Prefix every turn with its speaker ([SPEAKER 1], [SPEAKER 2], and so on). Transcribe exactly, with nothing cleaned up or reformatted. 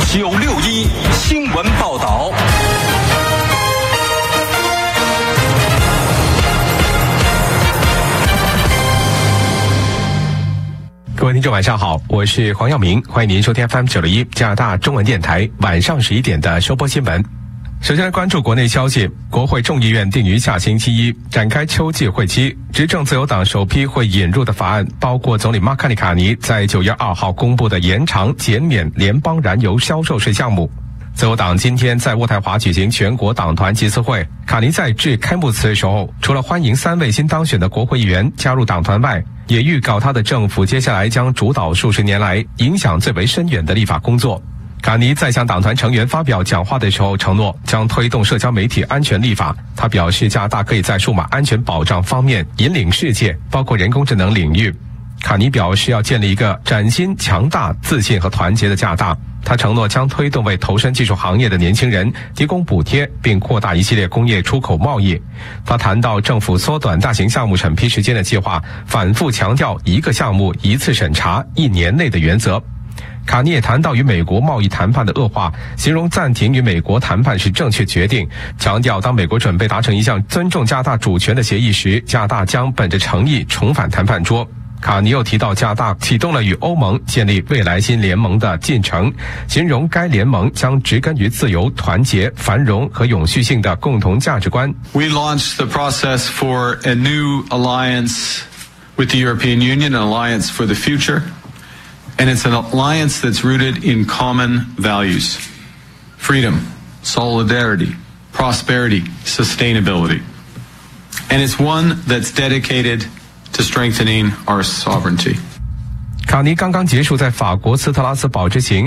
[SPEAKER 1] 九六一新闻报道。
[SPEAKER 2] 各位听众晚上好，我是黄耀明，欢迎您收听 F M 九六一加拿大中文电台晚上十一点的收播新闻。首先来关注国内消息，国会众议院定于下星期一展开秋季会期，执政自由党首批会引入的法案包括总理马卡尼卡尼在九月二号公布的延长减免联邦燃油销售税项目。自由党今天在渥太华举行全国党团集思会，卡尼在致开幕词的时候，除了欢迎三位新当选的国会议员加入党团外，也预告他的政府接下来将主导数十年来影响最为深远的立法工作。卡尼在向党团成员发表讲话的时候承诺将推动社交媒体安全立法，他表示加拿大可以在数码安全保障方面引领世界，包括人工智能领域。卡尼表示要建立一个崭新、强大、自信和团结的加拿大，他承诺将推动为投身技术行业的年轻人提供补贴，并扩大一系列工业出口贸易。他谈到政府缩短大型项目审批时间的计划，反复强调一个项目一次审查一年内的原则。卡尼也谈到与美国贸易谈判的恶化，形容暂停与美国谈判是正确决定，强调当美国准备达成一项尊重加拿大主权的协议时，加拿大将本着诚意重返谈判桌。卡尼又提到加拿大启动了与欧盟建立未来新联盟的进程，形容该联盟将植根于自由、团结、繁荣和永续性的共同价值观。
[SPEAKER 3] We launched the process for a new alliance with the European Union, an alliance for the future, and it's an alliance that's rooted in common values: freedom, solidarity, prosperity, sustainability. And it's one that's dedicated to strengthening our sovereignty.
[SPEAKER 2] 卡尼刚刚结束在法国斯特拉斯堡之行，